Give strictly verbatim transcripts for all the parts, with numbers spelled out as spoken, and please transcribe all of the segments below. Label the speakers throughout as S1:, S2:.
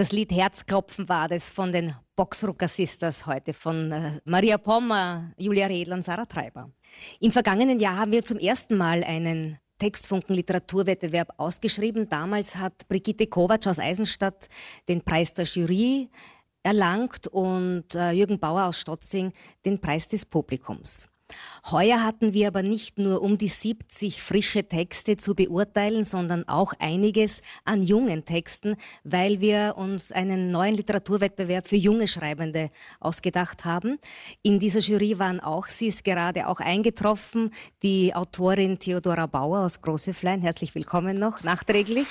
S1: Das Lied Herzklopfen war das von den Boxrucker Sisters heute, von äh, Maria Pommer, Julia Redl und Sarah Treiber. Im vergangenen Jahr haben wir zum ersten Mal einen Textfunken-Literaturwettbewerb ausgeschrieben. Damals hat Brigitte Kovac aus Eisenstadt den Preis der Jury erlangt und äh, Jürgen Bauer aus Stotzing den Preis des Publikums. Heuer hatten wir aber nicht nur um die siebzig frische Texte zu beurteilen, sondern auch einiges an jungen Texten, weil wir uns einen neuen Literaturwettbewerb für junge Schreibende ausgedacht haben. In dieser Jury waren auch, sie ist gerade auch eingetroffen, die Autorin Theodora Bauer aus Großhöflein. Herzlich willkommen noch, nachträglich.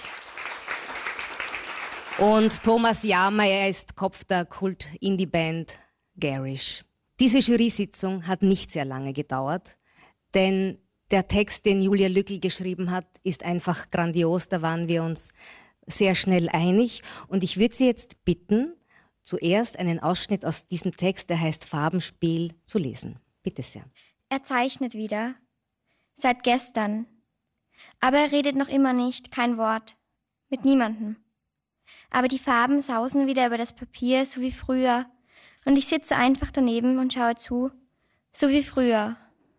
S1: Und Thomas Jahmer, er ist Kopf der Kult-Indie-Band Garish. Diese Jury-Sitzung hat nicht sehr lange gedauert, denn der Text, den Julia Lückl geschrieben hat, ist einfach grandios. Da waren wir uns sehr schnell einig. Und ich würde Sie jetzt bitten, zuerst einen Ausschnitt aus diesem Text, der heißt Farbenspiel, zu lesen. Bitte sehr.
S2: Er zeichnet wieder. Seit gestern. Aber er redet noch immer nicht, kein Wort. Mit niemandem. Aber die Farben sausen wieder über das Papier, so wie früher. Und ich sitze einfach daneben und schaue zu, so wie früher.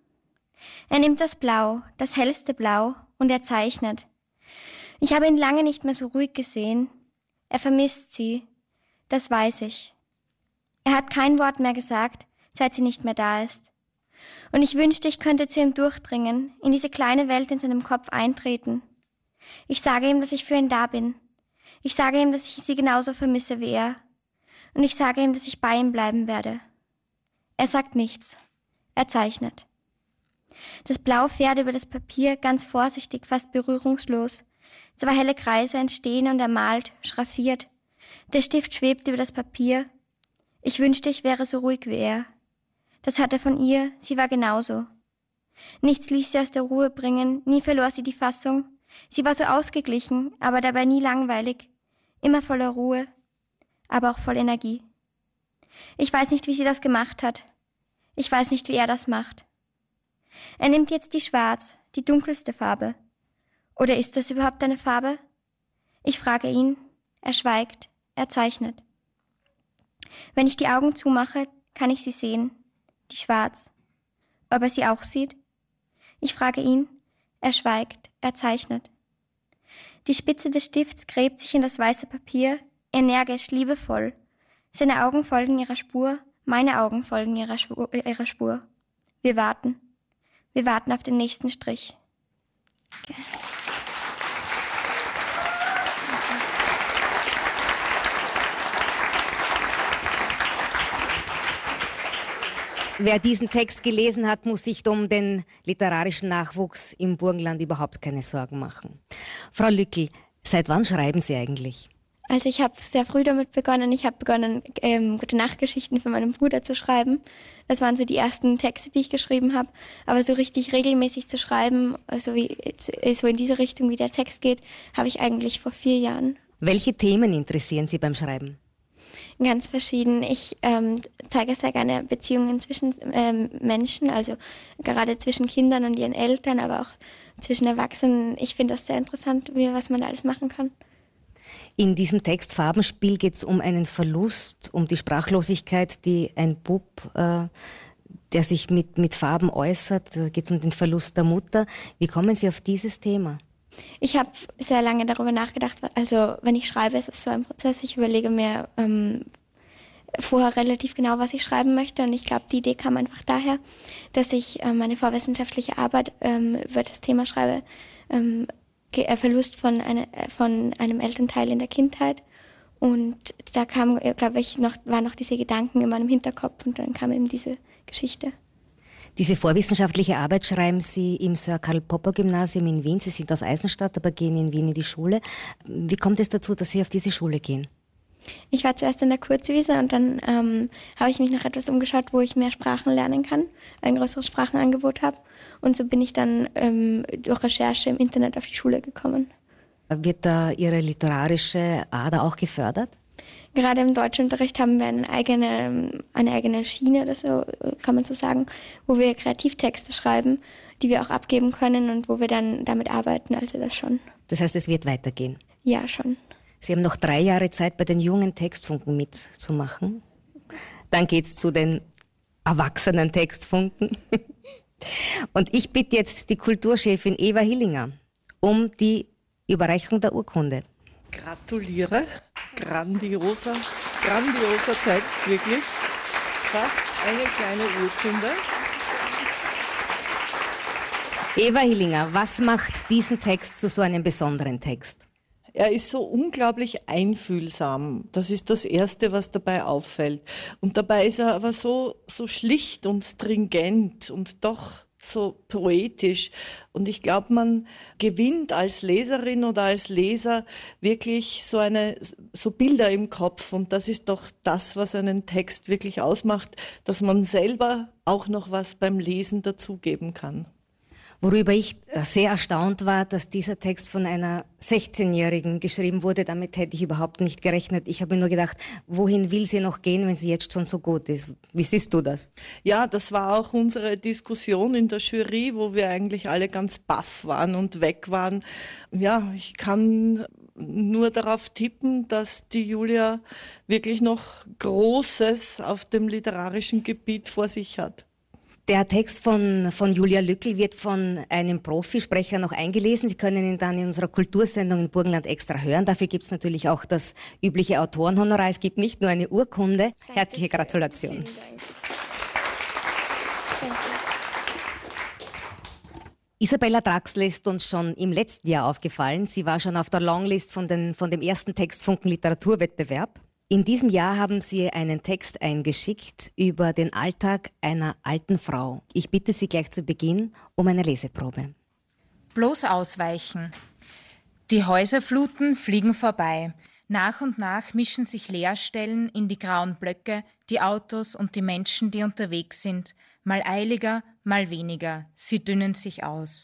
S2: Er nimmt das Blau, das hellste Blau, und er zeichnet. Ich habe ihn lange nicht mehr so ruhig gesehen. Er vermisst sie, das weiß ich. Er hat kein Wort mehr gesagt, seit sie nicht mehr da ist. Und ich wünschte, ich könnte zu ihm durchdringen, in diese kleine Welt in seinem Kopf eintreten. Ich sage ihm, dass ich für ihn da bin. Ich sage ihm, dass ich sie genauso vermisse wie er. Und ich sage ihm, dass ich bei ihm bleiben werde. Er sagt nichts. Er zeichnet. Das Blau fährt über das Papier, ganz vorsichtig, fast berührungslos. Zwei helle Kreise entstehen und er malt, schraffiert. Der Stift schwebt über das Papier. Ich wünschte, ich wäre so ruhig wie er. Das hat er von ihr, sie war genauso. Nichts ließ sie aus der Ruhe bringen, nie verlor sie die Fassung. Sie war so ausgeglichen, aber dabei nie langweilig. Immer voller Ruhe, aber auch voll Energie. Ich weiß nicht, wie sie das gemacht hat. Ich weiß nicht, wie er das macht. Er nimmt jetzt die Schwarz, die dunkelste Farbe. Oder ist das überhaupt eine Farbe? Ich frage ihn. Er schweigt. Er zeichnet. Wenn ich die Augen zumache, kann ich sie sehen. Die Schwarz. Ob er sie auch sieht? Ich frage ihn. Er schweigt. Er zeichnet. Die Spitze des Stifts gräbt sich in das weiße Papier, energisch, liebevoll. Seine Augen folgen ihrer Spur, meine Augen folgen ihrer Spur, ihrer Spur. Wir warten. Wir warten auf den nächsten Strich. Okay.
S1: Wer diesen Text gelesen hat, muss sich um den literarischen Nachwuchs im Burgenland überhaupt keine Sorgen machen. Frau Lückl, seit wann schreiben Sie eigentlich?
S2: Also ich habe sehr früh damit begonnen. Ich habe begonnen, ähm, gute Nachtgeschichten für meinen Bruder zu schreiben. Das waren so die ersten Texte, die ich geschrieben habe. Aber so richtig regelmäßig zu schreiben, also wie, so in diese Richtung, wie der Text geht, habe ich eigentlich vor vier Jahren.
S1: Welche Themen interessieren Sie beim Schreiben?
S2: Ganz verschieden. Ich ähm, zeige sehr gerne Beziehungen zwischen ähm, Menschen, also gerade zwischen Kindern und ihren Eltern, aber auch zwischen Erwachsenen. Ich finde das sehr interessant, wie, was man alles machen kann.
S1: In diesem Text Farbenspiel geht es um einen Verlust, um die Sprachlosigkeit, die ein Bub, äh, der sich mit, mit Farben äußert. Da geht es um den Verlust der Mutter. Wie kommen Sie auf dieses Thema?
S2: Ich habe sehr lange darüber nachgedacht. Also wenn ich schreibe, ist es so ein Prozess. Ich überlege mir ähm, vorher relativ genau, was ich schreiben möchte. Und ich glaube, die Idee kam einfach daher, dass ich äh, meine vorwissenschaftliche Arbeit ähm, über das Thema schreibe, ähm, Verlust von, eine, von einem Elternteil in der Kindheit. Und da kam, glaube ich, noch, waren noch diese Gedanken in meinem Hinterkopf und dann kam eben diese Geschichte.
S1: Diese vorwissenschaftliche Arbeit schreiben Sie im Sir Karl Popper Gymnasium in Wien. Sie sind aus Eisenstadt, aber gehen in Wien in die Schule. Wie kommt es dazu, dass Sie auf diese Schule gehen?
S2: Ich war zuerst in der Kurzwiese und dann ähm, habe ich mich nach etwas umgeschaut, wo ich mehr Sprachen lernen kann, ein größeres Sprachenangebot habe. Und so bin ich dann ähm, durch Recherche im Internet auf die Schule gekommen.
S1: Wird da Ihre literarische Ader auch gefördert?
S2: Gerade im Deutschunterricht haben wir eine eigene, eine eigene Schiene, oder so kann man so sagen, wo wir Kreativtexte schreiben, die wir auch abgeben können und wo wir dann damit arbeiten, also das schon.
S1: Das heißt, es wird weitergehen?
S2: Ja, schon.
S1: Sie haben noch drei Jahre Zeit, bei den jungen Textfunken mitzumachen. Dann geht's zu den erwachsenen Textfunken. Und ich bitte jetzt die Kulturchefin Eva Hillinger um die Überreichung der Urkunde.
S3: Gratuliere, grandioser, grandioser Text, wirklich. Schau, eine kleine Urkunde.
S1: Eva Hillinger, was macht diesen Text zu so einem besonderen Text?
S3: Er ist so unglaublich einfühlsam. Das ist das Erste, was dabei auffällt. Und dabei ist er aber so, so schlicht und stringent und doch so poetisch. Und ich glaube, man gewinnt als Leserin oder als Leser wirklich so eine, so Bilder im Kopf. Und das ist doch das, was einen Text wirklich ausmacht, dass man selber auch noch was beim Lesen dazugeben kann.
S1: Worüber ich sehr erstaunt war, dass dieser Text von einer sechzehnjährigen geschrieben wurde. Damit hätte ich überhaupt nicht gerechnet. Ich habe mir nur gedacht, wohin will sie noch gehen, wenn sie jetzt schon so gut ist? Wie siehst du das?
S3: Ja, das war auch unsere Diskussion in der Jury, wo wir eigentlich alle ganz baff waren und weg waren. Ja, ich kann nur darauf tippen, dass die Julia wirklich noch Großes auf dem literarischen Gebiet vor sich hat.
S1: Der Text von, von Julia Lückl wird von einem Profisprecher noch eingelesen. Sie können ihn dann in unserer Kultursendung in Burgenland extra hören. Dafür gibt es natürlich auch das übliche Autorenhonorar. Es gibt nicht nur eine Urkunde. Herzliche Gratulation. Isabella Draxler ist uns schon im letzten Jahr aufgefallen. Sie war schon auf der Longlist von, den, von dem ersten Textfunken Literaturwettbewerb. In diesem Jahr haben Sie einen Text eingeschickt über den Alltag einer alten Frau. Ich bitte Sie gleich zu Beginn um eine Leseprobe.
S4: Bloß ausweichen. Die Häuserfluten fliegen vorbei. Nach und nach mischen sich Leerstellen in die grauen Blöcke, die Autos und die Menschen, die unterwegs sind. Mal eiliger, mal weniger. Sie dünnen sich aus.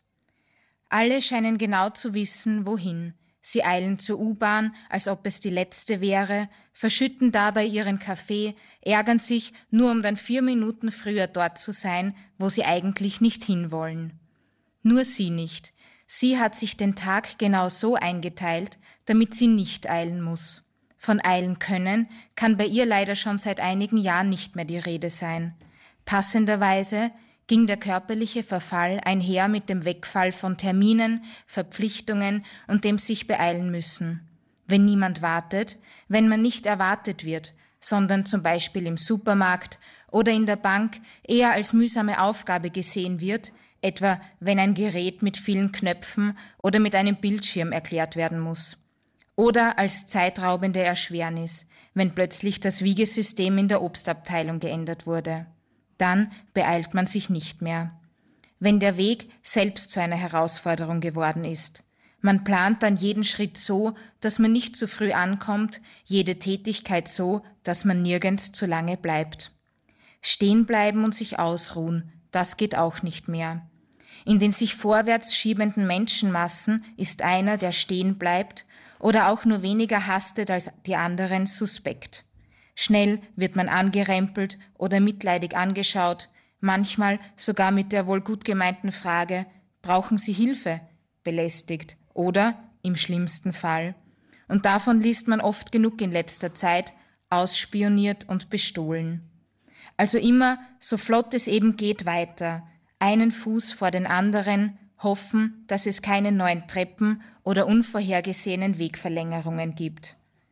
S4: Alle scheinen genau zu wissen, wohin. Sie eilen zur U-Bahn, als ob es die letzte wäre, verschütten dabei ihren Kaffee, ärgern sich, nur um dann vier Minuten früher dort zu sein, wo sie eigentlich nicht hinwollen. Nur sie nicht. Sie hat sich den Tag genau so eingeteilt, damit sie nicht eilen muss. Von eilen können kann bei ihr leider schon seit einigen Jahren nicht mehr die Rede sein. Passenderweise ging der körperliche Verfall einher mit dem Wegfall von Terminen, Verpflichtungen und dem sich beeilen müssen. Wenn niemand wartet, wenn man nicht erwartet wird, sondern zum Beispiel im Supermarkt oder in der Bank eher als mühsame Aufgabe gesehen wird, etwa wenn ein Gerät mit vielen Knöpfen oder mit einem Bildschirm erklärt werden muss. Oder als zeitraubende Erschwernis, wenn plötzlich das Wiegesystem in der Obstabteilung geändert wurde. Dann beeilt man sich nicht mehr. Wenn der Weg selbst zu einer Herausforderung geworden ist. Man plant dann jeden Schritt so, dass man nicht zu früh ankommt, jede Tätigkeit so, dass man nirgends zu lange bleibt. Stehen bleiben und sich ausruhen, das geht auch nicht mehr. In den sich vorwärts schiebenden Menschenmassen ist einer, der stehen bleibt oder auch nur weniger hastet als die anderen, suspekt. Schnell wird man angerempelt oder mitleidig angeschaut, manchmal sogar mit der wohl gut gemeinten Frage, brauchen Sie Hilfe, belästigt oder, im schlimmsten Fall, und davon liest man oft genug in letzter Zeit, ausspioniert und bestohlen. Also immer, so flott es eben geht, weiter, einen Fuß vor den anderen, hoffen, dass es keine neuen Treppen oder unvorhergesehenen Wegverlängerungen gibt.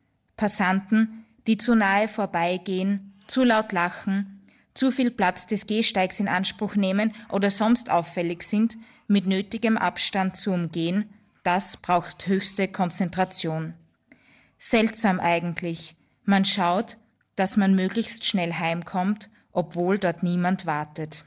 S4: Passanten, die zu nahe vorbeigehen, zu laut lachen, zu viel Platz des Gehsteigs in Anspruch nehmen oder sonst auffällig sind, mit nötigem Abstand zu umgehen, das braucht höchste Konzentration. Seltsam eigentlich, man schaut, dass man möglichst schnell heimkommt, obwohl dort niemand wartet.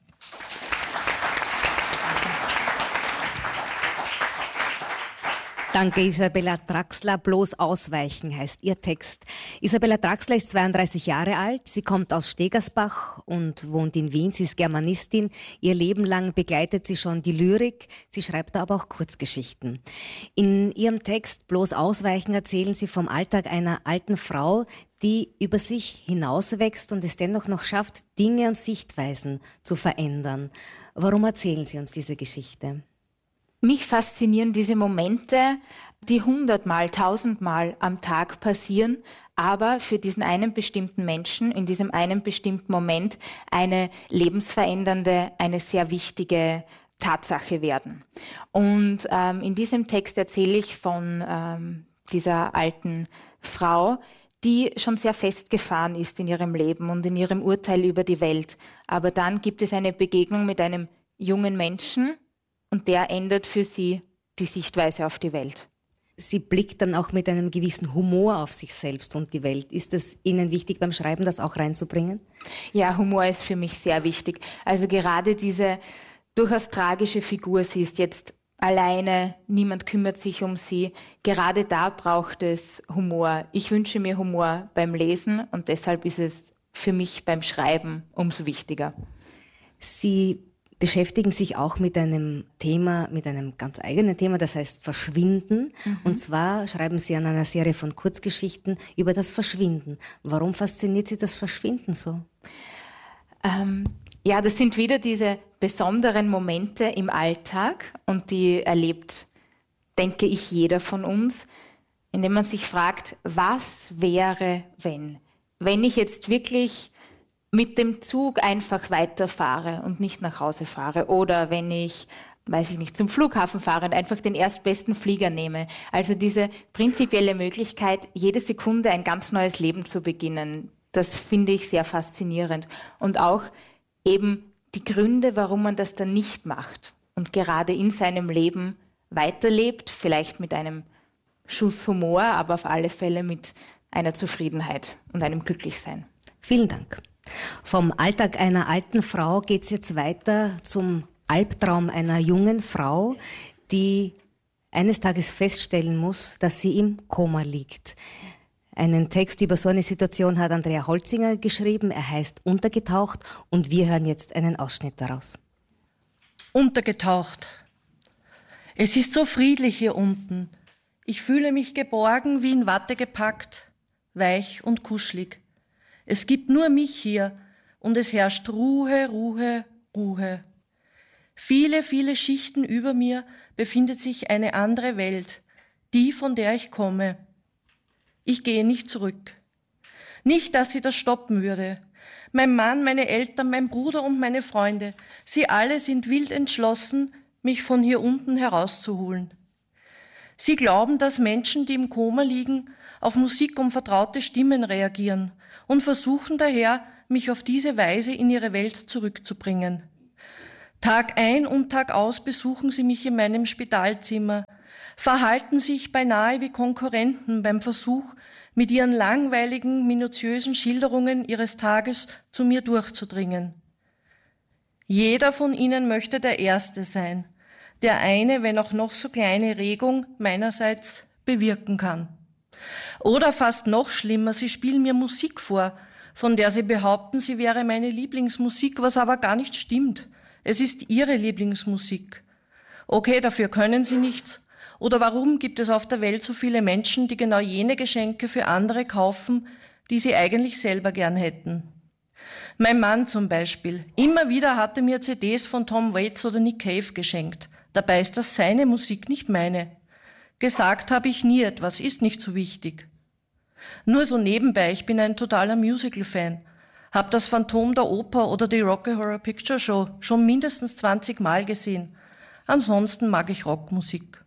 S1: Danke, Isabella Draxler. Bloß ausweichen heißt ihr Text. Isabella Draxler ist zweiunddreißig Jahre alt. Sie kommt aus Stegersbach und wohnt in Wien. Sie ist Germanistin. Ihr Leben lang begleitet sie schon die Lyrik. Sie schreibt aber auch Kurzgeschichten. In ihrem Text Bloß ausweichen erzählen sie vom Alltag einer alten Frau, die über sich hinauswächst und es dennoch noch schafft, Dinge und Sichtweisen zu verändern. Warum erzählen Sie uns diese Geschichte?
S4: Mich faszinieren diese Momente, die hundertmal, tausendmal am Tag passieren, aber für diesen einen bestimmten Menschen in diesem einen bestimmten Moment eine lebensverändernde, eine sehr wichtige Tatsache werden. Und ähm, in diesem Text erzähle ich von ähm, dieser alten Frau, die schon sehr festgefahren ist in ihrem Leben und in ihrem Urteil über die Welt. Aber dann gibt es eine Begegnung mit einem jungen Menschen und der ändert für sie die Sichtweise auf die Welt.
S1: Sie blickt dann auch mit einem gewissen Humor auf sich selbst und die Welt. Ist es Ihnen wichtig beim Schreiben, das auch reinzubringen?
S4: Ja, Humor ist für mich sehr wichtig. Also gerade diese durchaus tragische Figur, sie ist jetzt alleine, niemand kümmert sich um sie. Gerade da braucht es Humor. Ich wünsche mir Humor beim Lesen und deshalb ist es für mich beim Schreiben umso wichtiger.
S1: Sie beschäftigen sich auch mit einem Thema, mit einem ganz eigenen Thema, das heißt Verschwinden. Mhm. Und zwar schreiben Sie an einer Serie von Kurzgeschichten über das Verschwinden. Warum fasziniert Sie das Verschwinden so?
S4: Ähm, ja, das sind wieder diese besonderen Momente im Alltag und die erlebt, denke ich, jeder von uns, indem man sich fragt, was wäre, wenn? Wenn ich jetzt wirklich mit dem Zug einfach weiterfahre und nicht nach Hause fahre oder wenn ich, weiß ich nicht, zum Flughafen fahre und einfach den erstbesten Flieger nehme. Also diese prinzipielle Möglichkeit, jede Sekunde ein ganz neues Leben zu beginnen, das finde ich sehr faszinierend. Und auch eben die Gründe, warum man das dann nicht macht und gerade in seinem Leben weiterlebt, vielleicht mit einem Schuss Humor, aber auf alle Fälle mit einer Zufriedenheit und einem Glücklichsein.
S1: Vielen Dank. Vom Alltag einer alten Frau geht es jetzt weiter zum Albtraum einer jungen Frau, die eines Tages feststellen muss, dass sie im Koma liegt. Einen Text über so eine Situation hat Andrea Holzinger geschrieben. Er heißt Untergetaucht und wir hören jetzt einen Ausschnitt daraus.
S5: Untergetaucht. Es ist so friedlich hier unten. Ich fühle mich geborgen, wie in Watte gepackt, weich und kuschelig. Es gibt nur mich hier und es herrscht Ruhe, Ruhe, Ruhe. Viele, viele Schichten über mir befindet sich eine andere Welt, die, von der ich komme. Ich gehe nicht zurück. Nicht, dass sie das stoppen würde. Mein Mann, meine Eltern, mein Bruder und meine Freunde, sie alle sind wild entschlossen, mich von hier unten herauszuholen. Sie glauben, dass Menschen, die im Koma liegen, auf Musik und vertraute Stimmen reagieren und versuchen daher, mich auf diese Weise in ihre Welt zurückzubringen. Tag ein und Tag aus besuchen sie mich in meinem Spitalzimmer, verhalten sich beinahe wie Konkurrenten beim Versuch, mit ihren langweiligen, minutiösen Schilderungen ihres Tages zu mir durchzudringen. Jeder von ihnen möchte der Erste sein, der eine, wenn auch noch so kleine Regung meinerseits bewirken kann. Oder fast noch schlimmer, sie spielen mir Musik vor, von der sie behaupten, sie wäre meine Lieblingsmusik, was aber gar nicht stimmt. Es ist ihre Lieblingsmusik. Okay, dafür können sie nichts. Oder warum gibt es auf der Welt so viele Menschen, die genau jene Geschenke für andere kaufen, die sie eigentlich selber gern hätten? Mein Mann zum Beispiel. Immer wieder hat er mir C Ds von Tom Waits oder Nick Cave geschenkt. Dabei ist das seine Musik, nicht meine. Gesagt habe ich nie etwas, ist nicht so wichtig. Nur so nebenbei, ich bin ein totaler Musical-Fan. Hab das Phantom der Oper oder die Rocky Horror Picture Show schon mindestens zwanzig Mal gesehen. Ansonsten mag ich Rockmusik.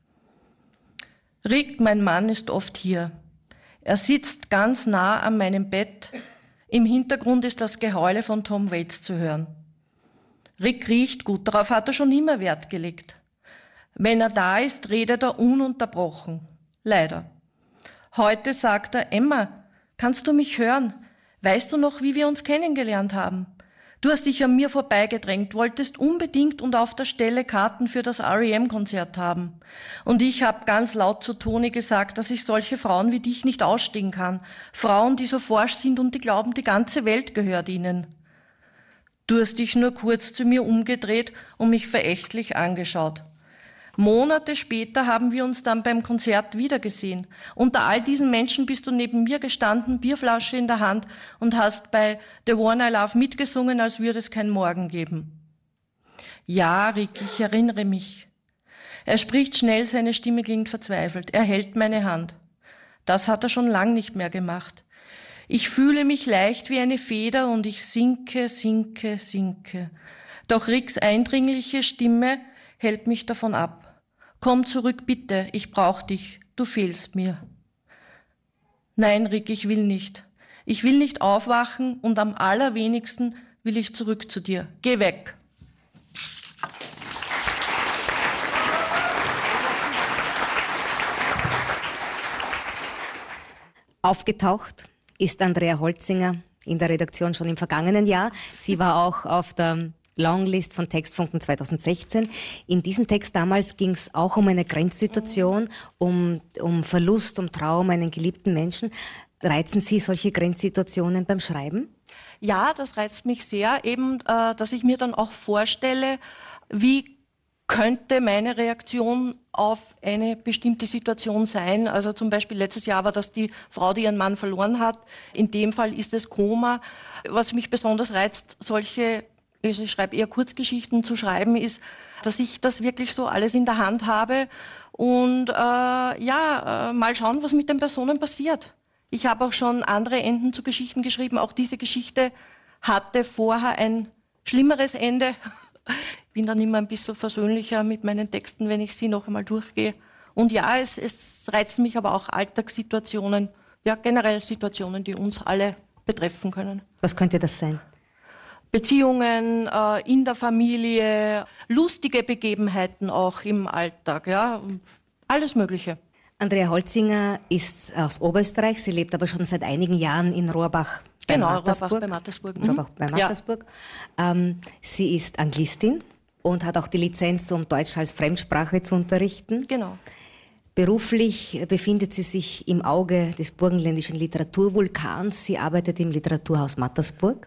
S5: Rick, mein Mann, ist oft hier. Er sitzt ganz nah an meinem Bett. Im Hintergrund ist das Geheule von Tom Waits zu hören. Rick riecht gut, darauf hat er schon immer Wert gelegt. Wenn er da ist, redet er ununterbrochen. Leider. Heute sagt er, Emma, kannst du mich hören? Weißt du noch, wie wir uns kennengelernt haben? Du hast dich an mir vorbeigedrängt, wolltest unbedingt und auf der Stelle Karten für das R E M-Konzert haben. Und ich habe ganz laut zu Toni gesagt, dass ich solche Frauen wie dich nicht ausstehen kann. Frauen, die so forsch sind und die glauben, die ganze Welt gehört ihnen. Du hast dich nur kurz zu mir umgedreht und mich verächtlich angeschaut. Monate später haben wir uns dann beim Konzert wiedergesehen. Unter all diesen Menschen bist du neben mir gestanden, Bierflasche in der Hand und hast bei The One I Love mitgesungen, als würde es kein Morgen geben. Ja, Rick, ich erinnere mich. Er spricht schnell, seine Stimme klingt verzweifelt. Er hält meine Hand. Das hat er schon lang nicht mehr gemacht. Ich fühle mich leicht wie eine Feder und ich sinke, sinke, sinke. Doch Ricks eindringliche Stimme hält mich davon ab. Komm zurück, bitte, ich brauch dich, du fehlst mir. Nein, Rick, ich will nicht. Ich will nicht aufwachen und am allerwenigsten will ich zurück zu dir. Geh weg.
S1: Aufgetaucht ist Andrea Holzinger in der Redaktion schon im vergangenen Jahr. Sie war auch auf der Longlist von Textfunken zweitausendsechzehn. In diesem Text damals ging es auch um eine Grenzsituation, um, um Verlust, um Trauer, um einen geliebten Menschen. Reizen Sie solche Grenzsituationen beim Schreiben?
S5: Ja, das reizt mich sehr, eben, äh, dass ich mir dann auch vorstelle, wie könnte meine Reaktion auf eine bestimmte Situation sein. Also zum Beispiel letztes Jahr war das die Frau, die ihren Mann verloren hat. In dem Fall ist es Koma. Was mich besonders reizt, solche, ich schreibe eher Kurzgeschichten zu schreiben, ist, dass ich das wirklich so alles in der Hand habe und äh, ja, äh, mal schauen, was mit den Personen passiert. Ich habe auch schon andere Enden zu Geschichten geschrieben. Auch diese Geschichte hatte vorher ein schlimmeres Ende. Ich bin dann immer ein bisschen versöhnlicher mit meinen Texten, wenn ich sie noch einmal durchgehe. Und ja, es, es reizen mich aber auch Alltagssituationen, ja generell Situationen, die uns alle betreffen können.
S1: Was könnte das sein?
S5: Beziehungen äh, in der Familie, lustige Begebenheiten auch im Alltag, ja, alles Mögliche.
S1: Andrea Holzinger ist aus Oberösterreich, sie lebt aber schon seit einigen Jahren in Rohrbach bei
S5: genau,
S1: Mattersburg.
S5: Rohrbach bei Mattersburg. Mhm.
S1: Rohrbach bei Mattersburg. Ja. Ähm, sie ist Anglistin und hat auch die Lizenz, um Deutsch als Fremdsprache zu unterrichten.
S5: Genau.
S1: Beruflich befindet sie sich im Auge des burgenländischen Literaturvulkans. Sie arbeitet im Literaturhaus Mattersburg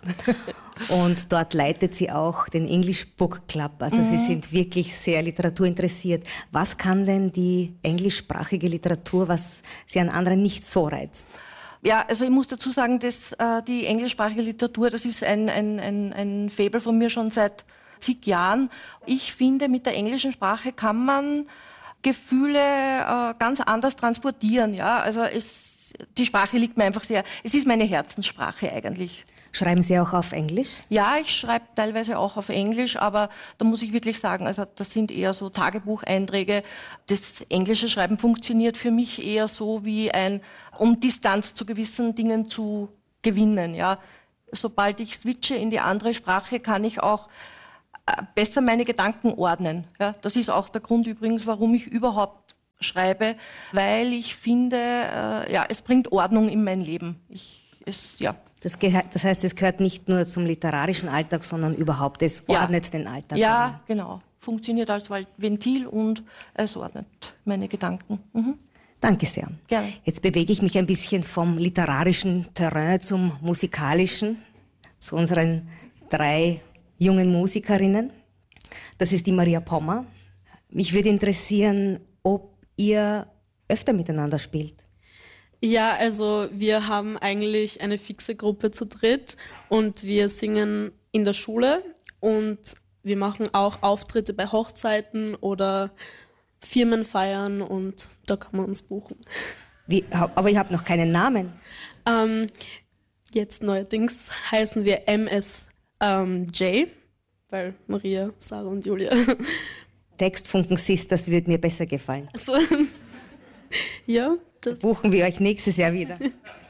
S1: und dort leitet sie auch den English Book Club. Also mhm. Sie sind wirklich sehr literaturinteressiert. Was kann denn die englischsprachige Literatur, was sie an anderen nicht so reizt?
S5: Ja, also ich muss dazu sagen, dass äh, die englischsprachige Literatur, das ist ein, ein, ein, ein Faible von mir schon seit zig Jahren. Ich finde, mit der englischen Sprache kann man Gefühle äh, ganz anders transportieren. Ja? Also es, die Sprache liegt mir einfach sehr, es ist meine Herzenssprache eigentlich.
S1: Schreiben Sie auch auf Englisch?
S5: Ja, ich schreibe teilweise auch auf Englisch, aber da muss ich wirklich sagen, also das sind eher so Tagebucheinträge. Das englische Schreiben funktioniert für mich eher so wie ein, um Distanz zu gewissen Dingen zu gewinnen. Ja? Sobald ich switche in die andere Sprache, kann ich auch besser meine Gedanken ordnen. Ja, das ist auch der Grund übrigens, warum ich überhaupt schreibe, weil ich finde, äh, ja, es bringt Ordnung in mein Leben. Ich, es, ja.
S1: das, das heißt, es gehört nicht nur zum literarischen Alltag, sondern überhaupt, es ordnet ja. den Alltag.
S5: Ja,
S1: an.
S5: Genau. Funktioniert als Ventil und es ordnet meine Gedanken. Mhm.
S1: Danke sehr.
S5: Gerne.
S1: Jetzt bewege ich mich ein bisschen vom literarischen Terrain zum musikalischen, zu unseren drei jungen Musikerinnen. Das ist die Maria Pommer. Mich würde interessieren, ob ihr öfter miteinander spielt.
S6: Ja, also wir haben eigentlich eine fixe Gruppe zu dritt und wir singen in der Schule und wir machen auch Auftritte bei Hochzeiten oder Firmenfeiern und da kann man uns buchen.
S1: Wie, aber ihr habt noch keinen Namen.
S6: Ähm, jetzt neuerdings heißen wir M S Ähm, J, weil Maria, Sarah und Julia.
S1: Textfunken Sisters würde mir besser gefallen.
S6: Also, ja. Das
S1: Buchen wir euch nächstes Jahr wieder.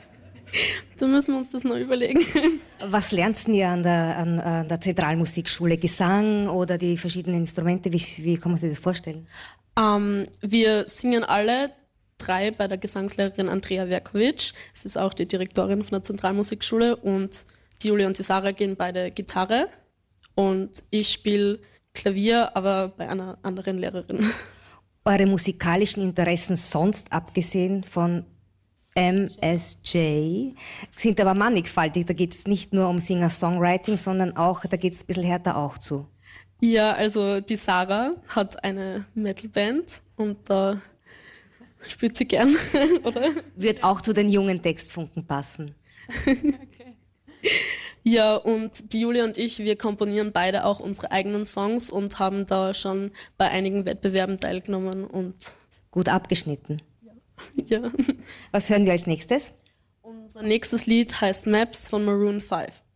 S6: Da müssen wir uns das noch überlegen.
S1: Was lernst ihr an der, an, an der Zentralmusikschule? Gesang oder die verschiedenen Instrumente? Wie, wie kann man sich das vorstellen?
S6: Ähm, wir singen alle drei bei der Gesangslehrerin Andrea Verkovic. Sie ist auch die Direktorin von der Zentralmusikschule und die Julia und die Sarah gehen beide Gitarre und ich spiele Klavier, aber bei einer anderen Lehrerin.
S1: Eure musikalischen Interessen sonst, abgesehen von M S J, sind aber mannigfaltig. Da geht es nicht nur um Singer-Songwriting, sondern auch, da geht es ein bisschen härter auch zu.
S6: Ja, also die Sarah hat eine Metalband und da spielt sie gern, oder?
S1: Wird auch zu den jungen Textfunken passen.
S6: Okay. Ja, und die Julia und ich, wir komponieren beide auch unsere eigenen Songs und haben da schon bei einigen Wettbewerben teilgenommen und
S1: Gut abgeschnitten.
S6: ja.
S1: Was hören wir als nächstes?
S6: Unser nächstes Lied heißt Maps von Maroon five.